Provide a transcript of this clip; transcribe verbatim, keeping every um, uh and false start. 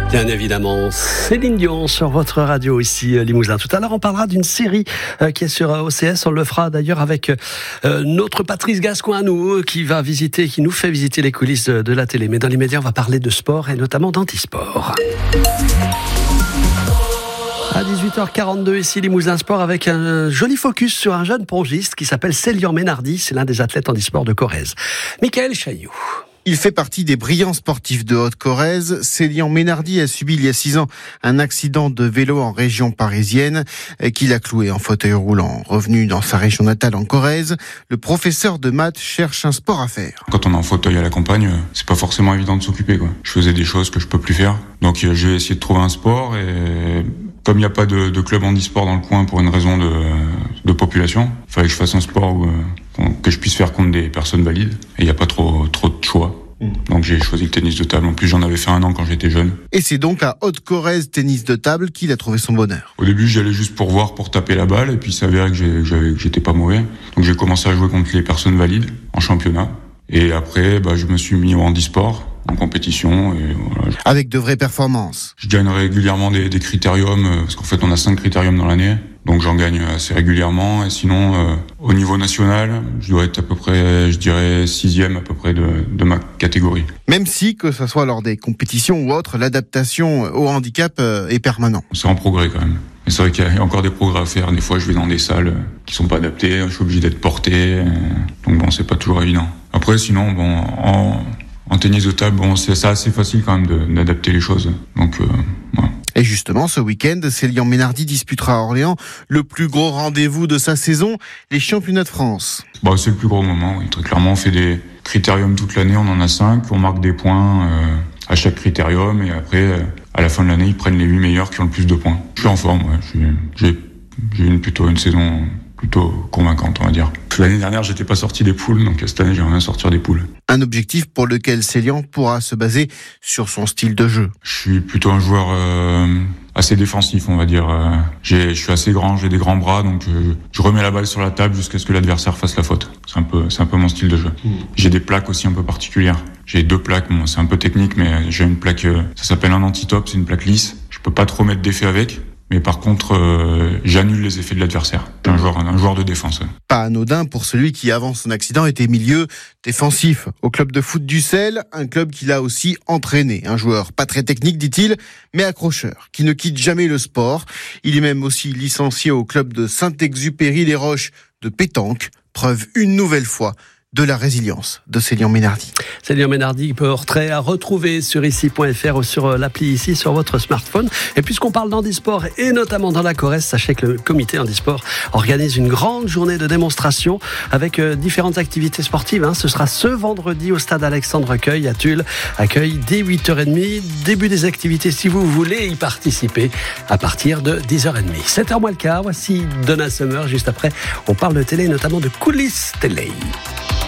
Bien évidemment, Céline Dion sur votre radio ici Limousin. Tout à l'heure, on parlera d'une série euh, qui est sur O C S. On le fera d'ailleurs avec euh, notre Patrice Gascoin, nous, qui va visiter, qui nous fait visiter les coulisses de, de la télé. Mais dans l'immédiat, on va parler de sport et notamment d'antisport. À dix-huit heures quarante-deux, ici Limousin Sport, avec un joli focus sur un jeune pongiste qui s'appelle Célian Ménardi. C'est l'un des athlètes handisport de Corrèze. Michael Chailloux. Il fait partie des brillants sportifs de Haute-Corrèze. Célian Ménardi a subi il y a six ans un accident de vélo en région parisienne qui l'a cloué en fauteuil roulant. Revenu dans sa région natale en Corrèze, le professeur de maths cherche un sport à faire. Quand on est en fauteuil à la campagne, c'est pas forcément évident de s'occuper, quoi. Je faisais des choses que je peux plus faire. Donc j'ai essayé de trouver un sport et comme il n'y a pas de, de club handisport dans le coin pour une raison de, de population, il fallait que je fasse un sport où, que je puisse faire contre des personnes valides. Et il n'y a pas trop, trop de choix. Donc j'ai choisi le tennis de table. En plus, j'en avais fait un an quand j'étais jeune. Et c'est donc à Haute-Corrèze tennis de table qu'il a trouvé son bonheur. Au début, j'allais juste pour voir, pour taper la balle. Et puis, il s'avérait que, j'ai, j'avais, que j'étais pas mauvais. Donc j'ai commencé à jouer contre les personnes valides en championnat. Et après, bah, je me suis mis au handisport, en compétition. Et voilà. Avec de vraies performances. Je gagne régulièrement des, des critériums, parce qu'en fait, on a cinq critériums dans l'année. Donc j'en gagne assez régulièrement. Et sinon, euh, au niveau national, je dois être à peu près, je dirais, sixième à peu près de, de ma catégorie. Même si, que ce soit lors des compétitions ou autres, l'adaptation au handicap est permanente. C'est en progrès quand même. Mais c'est vrai qu'il y a encore des progrès à faire. Des fois, je vais dans des salles qui sont pas adaptées. Je suis obligé d'être porté. Donc bon, c'est pas toujours évident. Après, sinon, bon, en, en tennis de table, bon, c'est, c'est assez facile quand même de, d'adapter les choses. Donc, euh, voilà. Et justement, ce week-end, Célian Ménardi disputera à Orléans le plus gros rendez-vous de sa saison, les championnats de France. Bah, c'est le plus gros moment, oui. Très clairement, on fait des critériums toute l'année, on en a cinq, on marque des points euh, à chaque critérium, et après, euh, à la fin de l'année, ils prennent les huit meilleurs qui ont le plus de points. Je suis en forme, ouais. Je suis, j'ai, j'ai une, plutôt une saison plutôt convaincante, on va dire. L'année dernière, j'étais pas sorti des poules, donc cette année, j'aimerais bien sortir des poules. Un objectif pour lequel Célian pourra se baser sur son style de jeu. Je suis plutôt un joueur euh, assez défensif, on va dire. Euh, j'ai, je suis assez grand, j'ai des grands bras, donc je, je remets la balle sur la table jusqu'à ce que l'adversaire fasse la faute. C'est un peu, c'est un peu mon style de jeu. Mmh. J'ai des plaques aussi un peu particulières. J'ai deux plaques, bon, c'est un peu technique, mais j'ai une plaque, euh, ça s'appelle un anti-top, c'est une plaque lisse. Je peux pas trop mettre d'effet avec. Mais par contre, euh, j'annule les effets de l'adversaire. Je suis un joueur, un joueur de défense. Pas anodin pour celui qui, avant son accident, était milieu défensif au club de foot du Sel, un club qu'il a aussi entraîné. Un joueur pas très technique, dit-il, mais accrocheur, qui ne quitte jamais le sport. Il est même aussi licencié au club de Saint-Exupéry-les-Roches de pétanque. Preuve une nouvelle fois de la résilience de Célian Ménardi. Célian Ménardi, portrait à retrouver sur ici point f r ou sur l'appli ici sur votre smartphone. Et puisqu'on parle d'handisport et notamment dans la Corrèze, sachez que le comité handisport organise une grande journée de démonstration avec euh, différentes activités sportives. Hein. Ce sera ce vendredi au stade Alexandre Cueil à Tulle. Accueil dès huit heures trente. Début des activités si vous voulez y participer à partir de dix heures trente. sept heures moins le quart. Voici Donna Summer. Juste après, on parle de télé, notamment de coulisses télé.